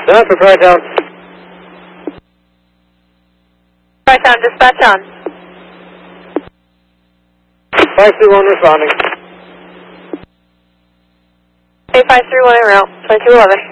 Down for Tri-Town. Tri-Town, dispatch on. 531 responding. A531 en route, 2211.